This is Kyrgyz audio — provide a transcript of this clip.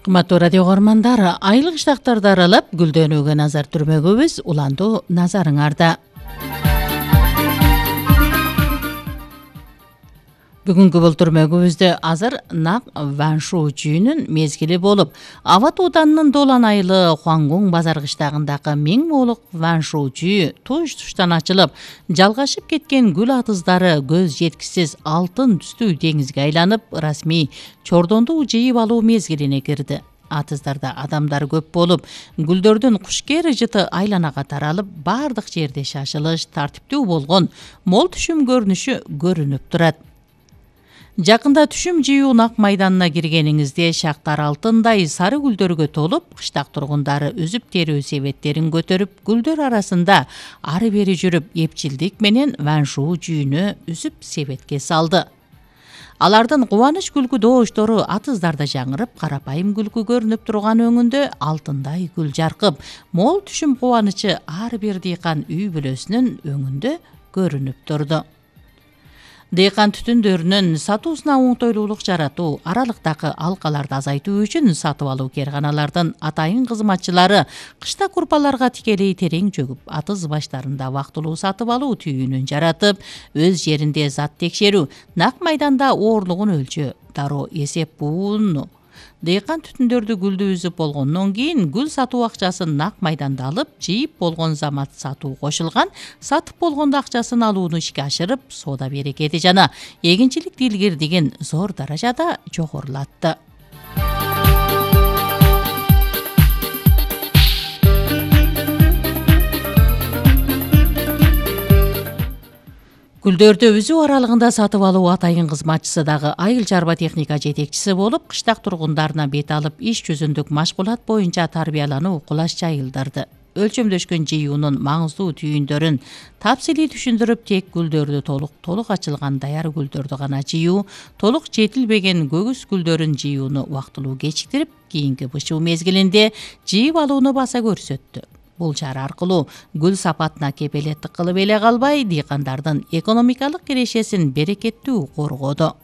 Кыматтуу радио көрмандар, айыл кыштактарды аралап гүлдөнүүгө назар түрмөгүбүз, улантуу назарыңарда. Бүгүнкү бул түрмөгүбүздө азыр нак Ваншу жүйүнүн мезгили болуп, Аба Тууданынын Долан айылы Хуангуң базар кыштагындагы 1000 моолук Ваншу жүйү туш-туштан ачылып, жалгашып кеткен гүл атыздары көз жеткисиз алтын түстүү деңизге айланып, расмий чордонду жыйып алуу мезгилине кирди. Атыздарда адамдар көп болуп, гүлдөрдүн кушкер ыжыты айланага таралып, бардык жерде шашылыш, тартиптүү болгон мол түшүм көрүнүшү көрүнүп турат. Жакында түшүм жыйуу нак майданына киргениңизде шактар алтындай сары гүлдөргө толуп, кыштак тургундары үзүп терүү себеттерин көтөрүп, гүлдөр арасында ары бери жүрүп, эпчилдик менен Ваншу жүйүнү үзүп себетке салды. Алардын кубаныч күлкү дооштору атыздарда жаңырып, карапайым күлкү көрүнүп турган өңүндө алтындай гүл жаркып, мол түшүм кубанычы ар бир дыйкан үй бүлөсүнүн өңүндө көрүнүп турду. Дыйкан түтүндөрүнүн сатуусуна оңтойлуулук жаратуу, аралыктагы алкаларды азайтуу үчүн сатып алуу керканалардын атайын кызматчылары кышта курпаларга тикелей терең жөгүп, атыз баштарында вактылуу сатып алуу түйүнүн жаратып, өз жеринде зат текшерүү, нак майданда оорлугун өлчөө, дароо эсеп бууну, дыйкан түтүндөрдү гүлдү үзүп болгондон кийин гүл сатуу акчасын нак майданда алып, жыйып болгон замат сатуу кошулган, сатып болгондо акчасын алууну ишке ашырып, соода берекети жана эгинчилик дилгирдигин зор даражада жогорулатты. Гүлдөрдү үзүү аралыгында сатып алуу атайын кызматчысы дагы айыл чарба техника жетекчиси болуп, кыштак тургундарына бет алып, иш жүзүндүк машгулат боюнча тарбиялануу кулаш жайылдырды. Өлчөмдөшкөн жыюунун маңыздуу түйүндөрүн тапсилий түшүндүрүп, тек гүлдөрдү толук ачылган даяр гүлдөрдү гана жыюу, толук жетилбеген көгүс гүлдөрүн жыюуну убактылуу кечиктирип, кийинки бышуу мезгилинде жыйып алууну баса көрсөттү. Бул чара аркылуу гүл сапатына кепелеттик кылып эле калбай, дыйкандардын экономикалык кирешесин берекеттүү коргоду.